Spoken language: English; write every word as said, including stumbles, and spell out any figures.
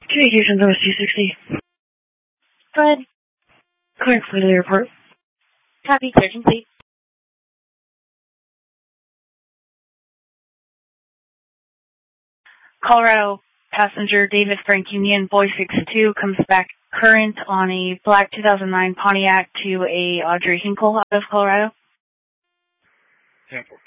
Communications O S two sixty. Go ahead. Clear for the airport. Copy, clear complete. Colorado passenger David Frank Union, Boy six two, comes back current on a black two thousand nine Pontiac to a Audrey Hinkle out of Colorado. Temple.